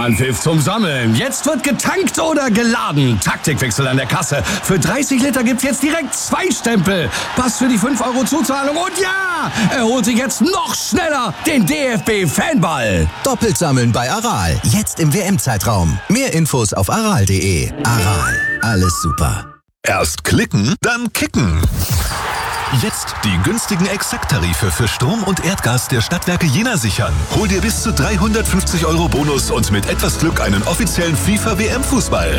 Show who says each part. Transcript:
Speaker 1: Anpfiff zum Sammeln. Jetzt wird getankt oder geladen. Taktikwechsel an der Kasse. Für 30 Liter gibt's jetzt direkt 2 Stempel. Pass für die 5 € Zuzahlung. Und ja, er holt sich jetzt noch schneller den DFB-Fanball.
Speaker 2: Doppelt sammeln bei Aral. Jetzt im WM-Zeitraum. Mehr Infos auf aral.de. Aral. Alles super.
Speaker 3: Erst klicken, dann kicken. Jetzt die günstigen Exakt-Tarife für Strom und Erdgas der Stadtwerke Jena sichern. Hol dir bis zu 350 € Bonus und mit etwas Glück einen offiziellen FIFA-WM-Fußball.